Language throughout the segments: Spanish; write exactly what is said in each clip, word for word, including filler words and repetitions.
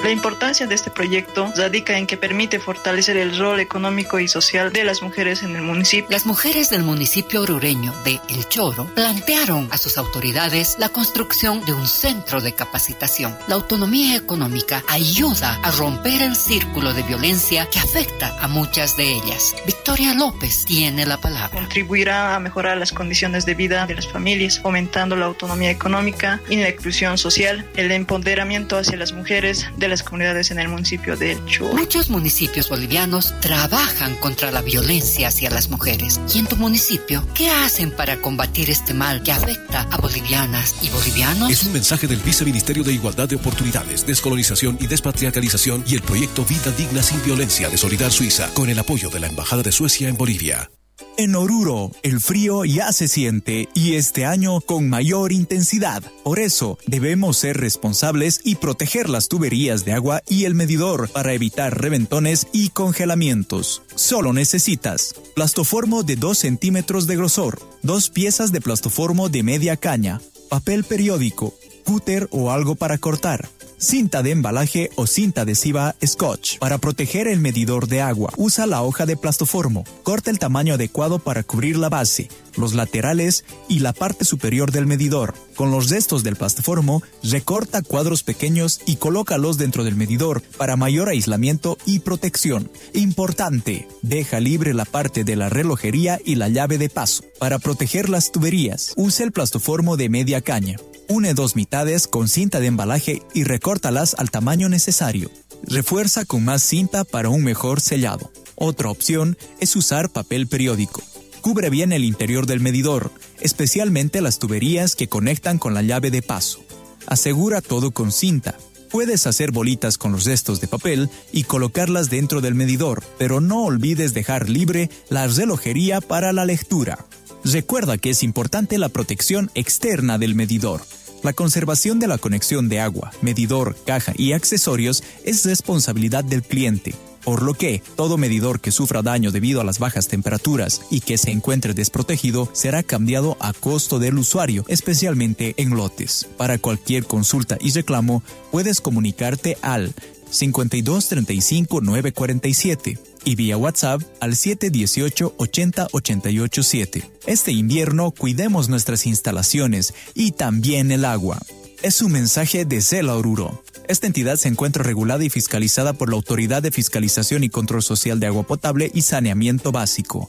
La importancia de este proyecto radica en que permite fortalecer el rol económico y social de las mujeres en el municipio. Las mujeres del municipio orureño de El Choro plantearon a sus autoridades la construcción de un centro de capacitación. La autonomía económica ayuda a romper el círculo de violencia que afecta a muchas de ellas. Victoria López tiene la palabra. Contribuirá a mejorar las condiciones de vida de las familias, fomentando la autonomía económica y la inclusión social, el empoderamiento hacia las mujeres de las comunidades en el municipio de El Choro. Muchos municipios bolivianos trabajan contra la violencia hacia las mujeres. ¿Y en tu municipio qué hacen para combatir este mal que afecta a bolivianas y bolivianos? Es un mensaje del Viceministerio de Igualdad de Oportunidades, Descolonización y Despatriarcalización y el proyecto Vida Digna Sin Violencia de Solidar Suiza, con el apoyo de la Embajada de Suecia en Bolivia. En Oruro, el frío ya se siente y este año con mayor intensidad. Por eso, debemos ser responsables y proteger las tuberías de agua y el medidor para evitar reventones y congelamientos. Solo necesitas plastoformo de dos centímetros de grosor, dos piezas de plastoformo de media caña, papel periódico, cúter o algo para cortar, cinta de embalaje o cinta adhesiva Scotch. Para proteger el medidor de agua, usa la hoja de plastoformo. Corta el tamaño adecuado para cubrir la base, los laterales y la parte superior del medidor. Con los restos del plastoformo, recorta cuadros pequeños y colócalos dentro del medidor para mayor aislamiento y protección. Importante, deja libre la parte de la relojería y la llave de paso. Para proteger las tuberías, usa el plastoformo de media caña. Une dos mitades con cinta de embalaje y recórtalas al tamaño necesario. Refuerza con más cinta para un mejor sellado. Otra opción es usar papel periódico. Cubre bien el interior del medidor, especialmente las tuberías que conectan con la llave de paso. Asegura todo con cinta. Puedes hacer bolitas con los restos de papel y colocarlas dentro del medidor, pero no olvides dejar libre la relojería para la lectura. Recuerda que es importante la protección externa del medidor. La conservación de la conexión de agua, medidor, caja y accesorios es responsabilidad del cliente, por lo que todo medidor que sufra daño debido a las bajas temperaturas y que se encuentre desprotegido será cambiado a costo del usuario, especialmente en lotes. Para cualquier consulta y reclamo, puedes comunicarte al cincuenta y dos treinta y cinco nueve cuarenta y siete y vía WhatsApp al siete dieciocho ochenta ochenta y ocho siete. Este invierno cuidemos nuestras instalaciones y también el agua. Es un mensaje de Cela Oruro. Esta entidad se encuentra regulada y fiscalizada por la Autoridad de Fiscalización y Control Social de Agua Potable y Saneamiento Básico.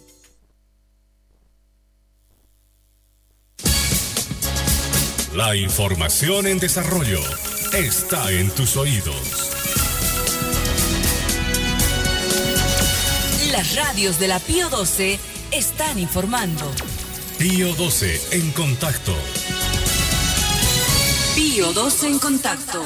La información en desarrollo está en tus oídos. Las radios de la Pío doce están informando. Pío doce en contacto. Pío doce en contacto.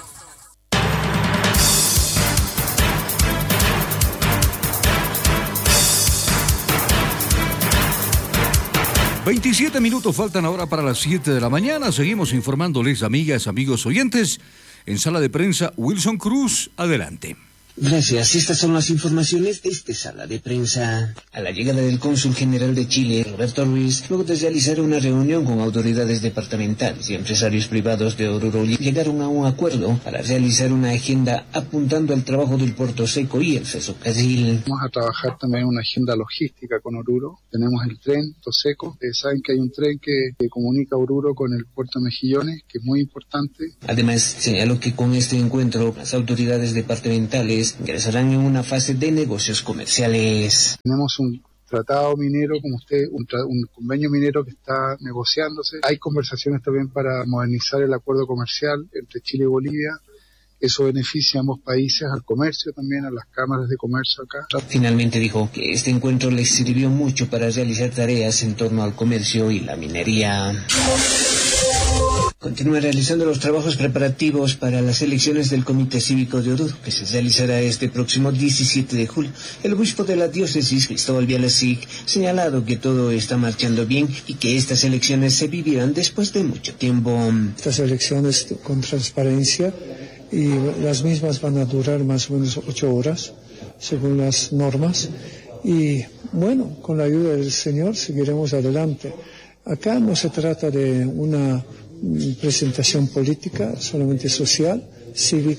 veintisiete minutos faltan ahora para las siete de la mañana. Seguimos informándoles, amigas, amigos oyentes. En sala de prensa, Wilson Cruz, adelante. Gracias. Estas son las informaciones de esta sala de prensa. A la llegada del cónsul general de Chile, Roberto Ruiz, luego de realizar una reunión con autoridades departamentales y empresarios privados de Oruro, llegaron a un acuerdo para realizar una agenda apuntando al trabajo del Puerto Seco y el ferrocarril. Vamos a trabajar también una agenda logística con Oruro. Tenemos el tren Puerto Seco. Ustedes saben que hay un tren que, que comunica Oruro con el puerto de Mejillones, que es muy importante. Además, señaló que con este encuentro, las autoridades departamentales ingresarán en una fase de negocios comerciales. Tenemos un tratado minero, como usted, un, tra- un convenio minero que está negociándose. Hay conversaciones también para modernizar el acuerdo comercial entre Chile y Bolivia. Eso beneficia a ambos países, al comercio también, a las cámaras de comercio acá. Finalmente dijo que este encuentro les sirvió mucho para realizar tareas en torno al comercio y la minería. Continúa realizando los trabajos preparativos para las elecciones del Comité Cívico de Oruro, que se realizará este próximo diecisiete de julio. El obispo de la diócesis, Cristóbal Bialasic, ha señalado que todo está marchando bien y que estas elecciones se vivirán después de mucho tiempo. Estas elecciones con transparencia y las mismas van a durar más o menos ocho horas, según las normas. Y bueno, con la ayuda del Señor seguiremos adelante. Acá no se trata de una presentación política, solamente social, cívica,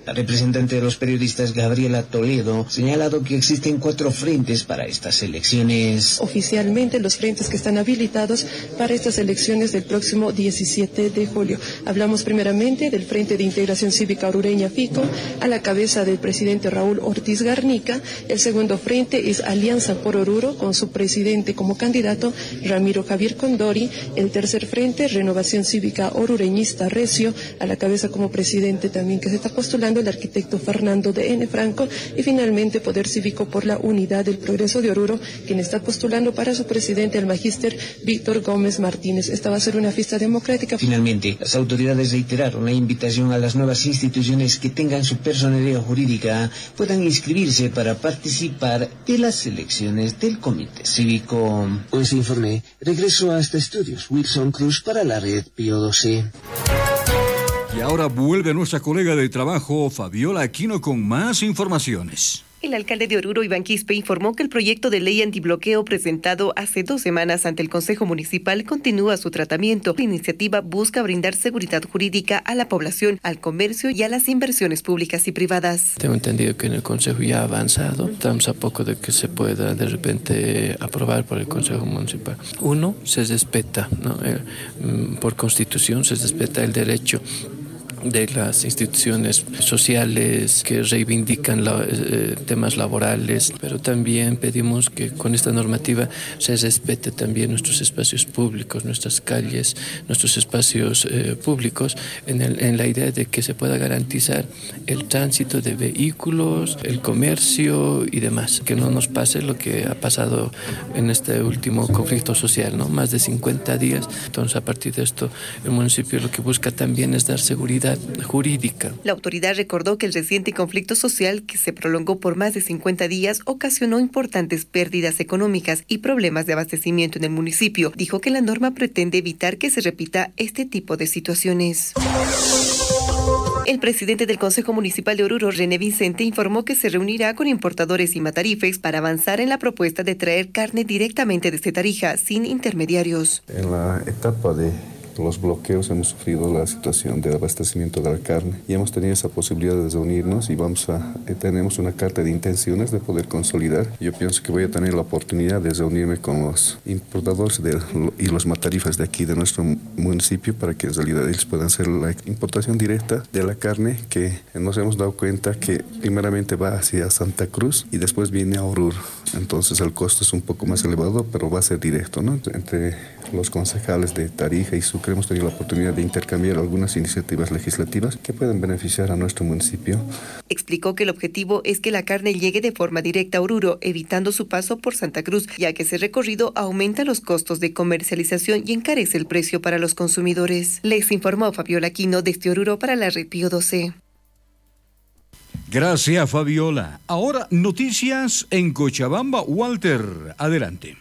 La representante de los periodistas, Gabriela Toledo, ha señalado que existen cuatro frentes para estas elecciones. Oficialmente los frentes que están habilitados para estas elecciones del próximo diecisiete de julio. Hablamos primeramente del Frente de Integración Cívica Orureña FICO, a la cabeza del presidente Raúl Ortiz Garnica. El segundo frente es Alianza por Oruro, con su presidente como candidato, Ramiro Javier Condori. El tercer frente, Renovación Cívica Orureñista Recio, a la cabeza como presidente también que se está postulando el arquitecto Fernando de N. Franco. Y finalmente Poder Cívico por la Unidad del Progreso de Oruro, quien está postulando para su presidente el magíster Víctor Gómez Martínez. Esta va a ser una fiesta democrática. Finalmente, las autoridades reiteraron la invitación a las nuevas instituciones que tengan su personería jurídica puedan inscribirse para participar de las elecciones del Comité Cívico. Con ese informe, regreso hasta estudios Wilson Cruz para la red Pío doce. Y ahora vuelve nuestra colega de trabajo, Fabiola Aquino, con más informaciones. El alcalde de Oruro, Iván Quispe, informó que el proyecto de ley antibloqueo presentado hace dos semanas ante el Consejo Municipal continúa su tratamiento. La iniciativa busca brindar seguridad jurídica a la población, al comercio y a las inversiones públicas y privadas. Tengo entendido que en el Consejo ya ha avanzado. Estamos a poco de que se pueda de repente aprobar por el Consejo Municipal. Uno, se respeta, ¿no? Eh, por Constitución se respeta el derecho de las instituciones sociales que reivindican la, eh, temas laborales, pero también pedimos que con esta normativa se respete también nuestros espacios públicos, nuestras calles, nuestros espacios eh, públicos, en, el, en la idea de que se pueda garantizar el tránsito de vehículos, el comercio y demás, que no nos pase lo que ha pasado en este último conflicto social, ¿no? Más de cincuenta días. Entonces, a partir de esto, el municipio lo que busca también es dar seguridad jurídica. La autoridad recordó que el reciente conflicto social, que se prolongó por más de cincuenta días, ocasionó importantes pérdidas económicas y problemas de abastecimiento en el municipio. Dijo que la norma pretende evitar que se repita este tipo de situaciones. El presidente del Consejo Municipal de Oruro, René Vicente, informó que se reunirá con importadores y matarifes para avanzar en la propuesta de traer carne directamente desde Tarija, sin intermediarios. En la etapa de los bloqueos hemos sufrido la situación de abastecimiento de la carne y hemos tenido esa posibilidad de reunirnos y vamos a eh, tenemos una carta de intenciones de poder consolidar. Yo pienso que voy a tener la oportunidad de reunirme con los importadores de, y los matarifes de aquí de nuestro municipio para que en realidad ellos puedan hacer la importación directa de la carne, que nos hemos dado cuenta que primeramente va hacia Santa Cruz y después viene a Oruro. Entonces el costo es un poco más elevado, pero va a ser directo, ¿no? Entre los concejales de Tarija y Sucre hemos tenido la oportunidad de intercambiar algunas iniciativas legislativas que pueden beneficiar a nuestro municipio. Explicó que el objetivo es que la carne llegue de forma directa a Oruro, evitando su paso por Santa Cruz, ya que ese recorrido aumenta los costos de comercialización y encarece el precio para los consumidores. Les informó Fabiola Aquino desde Oruro para la red Pío doce. Gracias, Fabiola. Ahora, noticias en Cochabamba. Walter, adelante.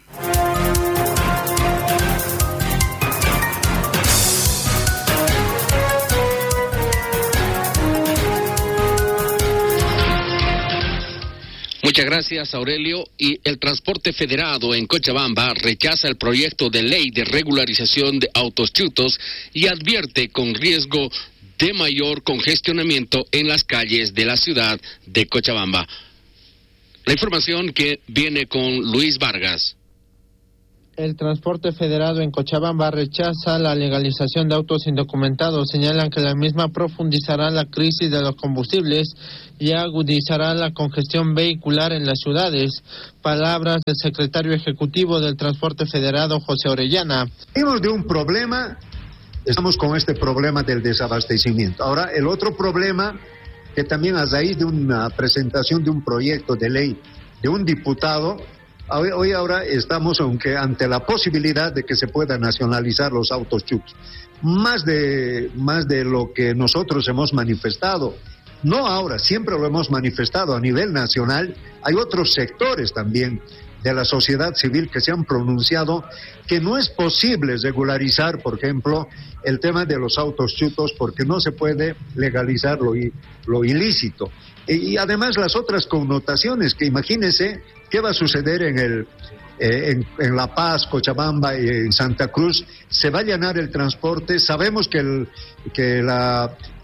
Muchas gracias, Aurelio. Y el Transporte Federado en Cochabamba rechaza el proyecto de ley de regularización de autos chutos y advierte con riesgo de mayor congestionamiento en las calles de la ciudad de Cochabamba. La información que viene con Luis Vargas. El Transporte Federado en Cochabamba rechaza la legalización de autos indocumentados. Señalan que la misma profundizará la crisis de los combustibles y agudizará la congestión vehicular en las ciudades. Palabras del secretario ejecutivo del Transporte Federado, José Orellana. Venimos de un problema, estamos con este problema del desabastecimiento. Ahora, el otro problema, que también a raíz de una presentación de un proyecto de ley de un diputado, Hoy, hoy ahora estamos aunque ante la posibilidad de que se puedan nacionalizar los autos chutos. Más de, más de lo que nosotros hemos manifestado, no ahora, siempre lo hemos manifestado a nivel nacional. Hay otros sectores también de la sociedad civil que se han pronunciado que no es posible regularizar, por ejemplo, el tema de los autos chutos porque no se puede legalizar lo, lo ilícito. Y, y además las otras connotaciones, que imagínense qué va a suceder en el eh, en, en La Paz, Cochabamba y en Santa Cruz. Se va a llenar el transporte. Sabemos que, el, que la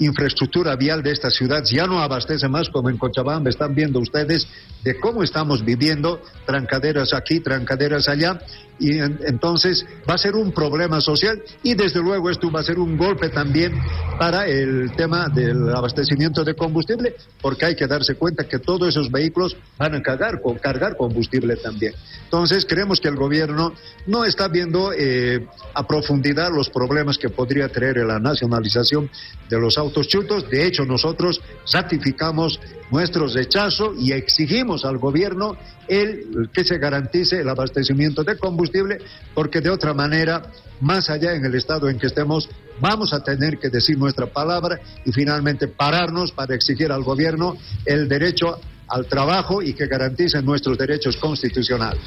infraestructura vial de esta ciudad ya no abastece más, como en Cochabamba están viendo ustedes de cómo estamos viviendo, trancaderas aquí, trancaderas allá, y en, entonces va a ser un problema social y desde luego esto va a ser un golpe también para el tema del abastecimiento de combustible, porque hay que darse cuenta que todos esos vehículos van a cargar, con, cargar combustible también. Entonces creemos que el gobierno no está viendo eh, a profundidad los problemas que podría traer la nacionalización de los autos chutos. De hecho, nosotros ratificamos nuestro rechazo y exigimos al gobierno el que se garantice el abastecimiento de combustible, porque de otra manera, más allá en el estado en que estemos, vamos a tener que decir nuestra palabra y finalmente pararnos para exigir al gobierno el derecho al trabajo y que garantice nuestros derechos constitucionales.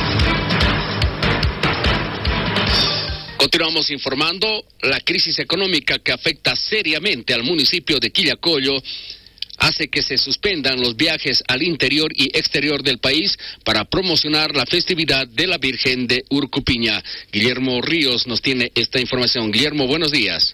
Continuamos informando. La crisis económica que afecta seriamente al municipio de Quillacollo hace que se suspendan los viajes al interior y exterior del país para promocionar la festividad de la Virgen de Urcupiña. Guillermo Ríos nos tiene esta información. Guillermo, buenos días.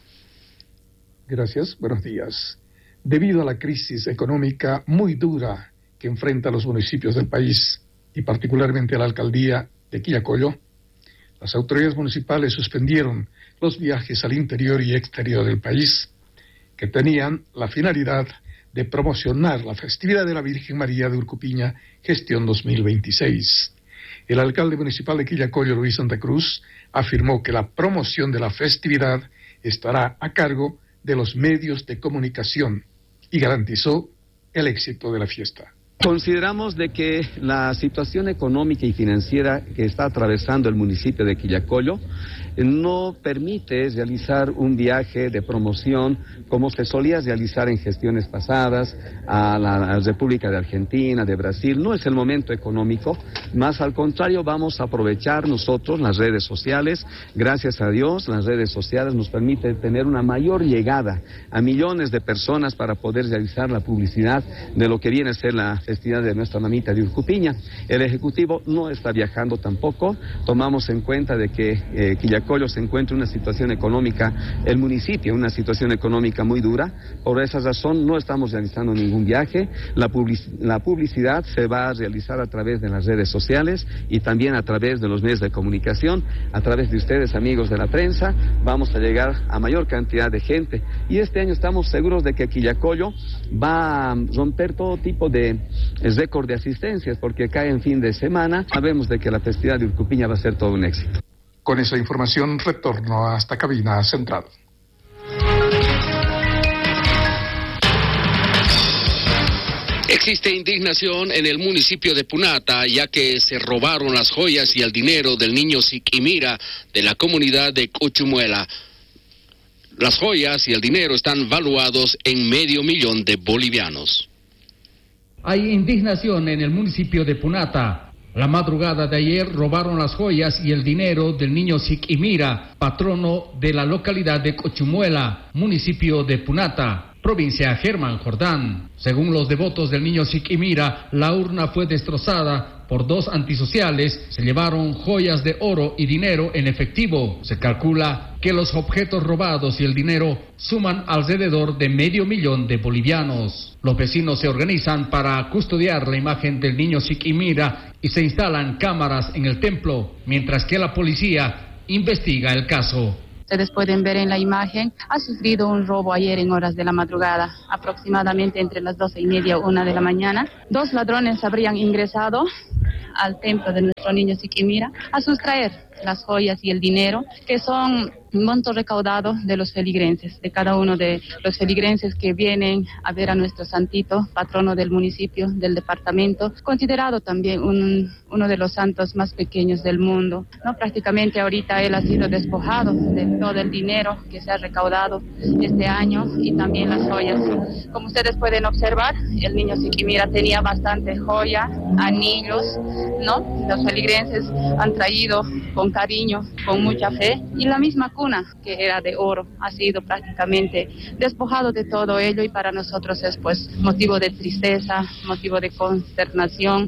Gracias, buenos días. Debido a la crisis económica muy dura que enfrenta a los municipios del país y particularmente a la alcaldía de Quillacollo, las autoridades municipales suspendieron los viajes al interior y exterior del país que tenían la finalidad de promocionar la festividad de la Virgen María de Urcupiña, gestión dos mil veintiséis. El alcalde municipal de Quillacollo, Luis Santa Cruz, afirmó que la promoción de la festividad estará a cargo de los medios de comunicación y garantizó el éxito de la fiesta. Consideramos de que la situación económica y financiera que está atravesando el municipio de Quillacollo no permite realizar un viaje de promoción como se solía realizar en gestiones pasadas a la República de Argentina, de Brasil. No es el momento económico, más al contrario vamos a aprovechar nosotros las redes sociales. Gracias a Dios, las redes sociales nos permiten tener una mayor llegada a millones de personas para poder realizar la publicidad de lo que viene a ser la festividad de nuestra mamita de Urcupiña. El Ejecutivo no está viajando tampoco. Tomamos en cuenta de que eh, Quillacollo se encuentra en una situación económica, el municipio, una situación económica muy dura. Por esa razón no estamos realizando ningún viaje. La, public la publicidad se va a realizar a través de las redes sociales y también a través de los medios de comunicación, a través de ustedes, amigos de la prensa. Vamos a llegar a mayor cantidad de gente y este año estamos seguros de que Quillacollo va a romper todo tipo de récord de asistencias porque cae en fin de semana. Sabemos de que la festividad de Urcupiña va a ser todo un éxito. Con esa información retorno hasta cabina central. Existe indignación en el municipio de Punata, ya que se robaron las joyas y el dinero del niño Siquimira de la comunidad de Cochumuela. Las joyas y el dinero están valuados en medio millón de bolivianos. Hay indignación en el municipio de Punata. La madrugada de ayer robaron las joyas y el dinero del niño Siquimira, patrono de la localidad de Cochumuela, municipio de Punata, provincia Germán Jordán. Según los devotos del niño Siquimira, la urna fue destrozada por dos antisociales. Se llevaron joyas de oro y dinero en efectivo. Se calcula que los objetos robados y el dinero suman alrededor de medio millón de bolivianos. Los vecinos se organizan para custodiar la imagen del niño Siquimira y se instalan cámaras en el templo, mientras que la policía investiga el caso. Ustedes pueden ver en la imagen, ha sufrido un robo ayer en horas de la madrugada, aproximadamente entre las doce y media o una de la mañana. Dos ladrones habrían ingresado al templo de nuestro niño Siquimira a sustraer las joyas y el dinero, que son un monto recaudado de los feligrenses, de cada uno de los feligrenses que vienen a ver a nuestro santito, patrono del municipio, del departamento, considerado también un, uno de los santos más pequeños del mundo, ¿no? Prácticamente ahorita él ha sido despojado de todo el dinero que se ha recaudado este año y también las joyas. Como ustedes pueden observar, el niño Siquimira tenía bastante joya, anillos, ¿no? Los feligrenses han traído con cariño, con mucha fe, y la misma cuna, que era de oro, ha sido prácticamente despojado de todo ello, y para nosotros es pues motivo de tristeza, motivo de consternación.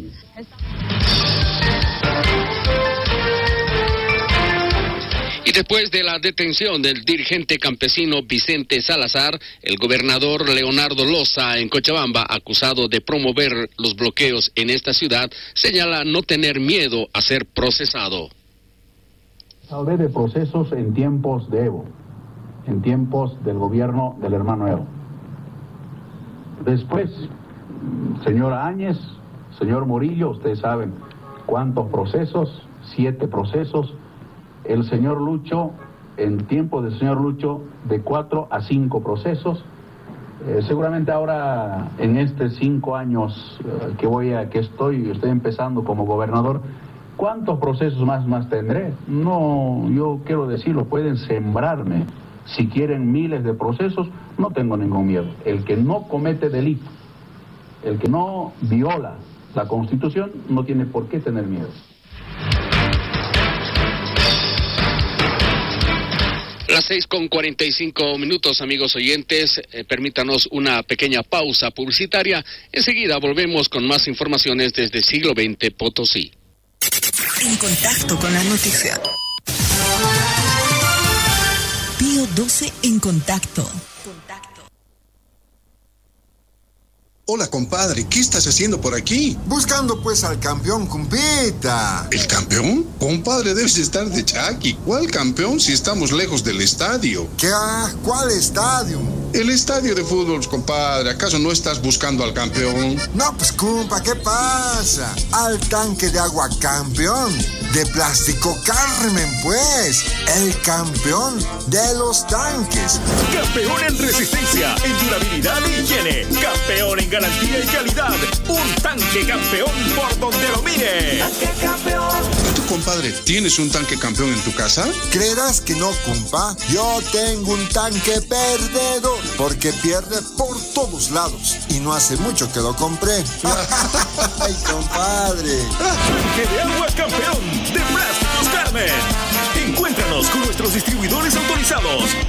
después de la detención del dirigente campesino Vicente Salazar, el gobernador Leonardo Loza en Cochabamba, acusado de promover los bloqueos en esta ciudad, señala no tener miedo a ser procesado. Hablé de procesos en tiempos de Evo, en tiempos del gobierno del hermano Evo. Después, señora Áñez, señor Murillo, ustedes saben cuántos procesos, siete procesos. El señor Lucho, en tiempo del señor Lucho, de cuatro a cinco procesos. Eh, seguramente ahora, en estos cinco años eh, que voy a, que estoy, estoy empezando como gobernador, ¿cuántos procesos más más tendré? No, yo quiero decirlo, pueden sembrarme. Si quieren miles de procesos, no tengo ningún miedo. El que no comete delito, el que no viola la Constitución, no tiene por qué tener miedo. Las seis con cuarenta y cinco minutos, amigos oyentes, eh, permítanos una pequeña pausa publicitaria. Enseguida volvemos con más informaciones desde Siglo veinte Potosí. En contacto con la noticia. Pío doce en contacto. Hola, compadre, ¿qué estás haciendo por aquí? Buscando pues al campeón, compita. ¿El campeón? Compadre, debes estar de chaki. ¿Cuál campeón si estamos lejos del estadio? ¿Qué? ¿Cuál estadio? El estadio de fútbol, compadre. ¿Acaso no estás buscando al campeón? No, pues, compa, ¿qué pasa? Al tanque de agua campeón. De Plástico Carmen, pues. El campeón de los tanques. Campeón en resistencia, en durabilidad y higiene. Campeón en garantía y calidad. Un tanque campeón por donde lo mire. Tanque campeón. ¿Tú, compadre, tienes un tanque campeón en tu casa? ¿Creerás que no, compa? Yo tengo un tanque perdedor, porque pierde por todos lados. Y no hace mucho que lo compré. ¡Ay, compadre! Tanque de agua campeón de Plásticos Carmen. Encuéntranos con nuestros distribuidores autorizados.